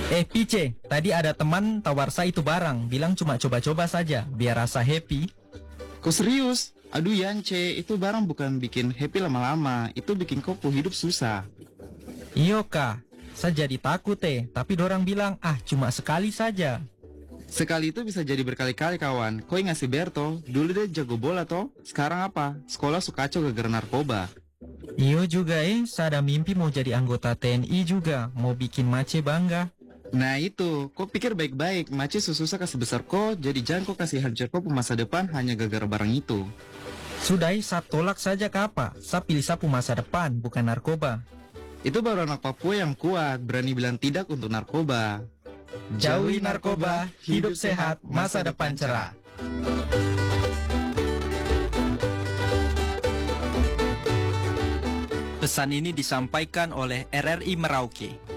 Pice, tadi ada teman tawar saya itu barang, bilang cuma coba-coba saja, biar rasa happy. Kok serius? Aduh Yance, itu barang bukan bikin happy lama-lama, itu bikin kau hidup susah. Iyo kak, saya jadi takut tapi dorang bilang, cuma sekali saja. Sekali itu bisa jadi berkali-kali kawan. Kau ingat si Berto, dulu dia jago bola toh. Sekarang apa? Sekolah suka kacau gara-gara narkoba. Iyo juga saya ada mimpi mau jadi anggota TNI juga, mau bikin Mace bangga. Nah itu, kau pikir baik-baik, Maci susah kasih besar kau, jadi jangan kau kasih hancur kau masa depan hanya gara-gara barang itu. Sudah saya tolak saja kak apa, saya pilih sapu masa depan, bukan narkoba. Itu baru anak Papua yang kuat, berani bilang tidak untuk narkoba. Jauhi narkoba, hidup sehat, masa depan cerah. Pesan ini disampaikan oleh RRI Merauke.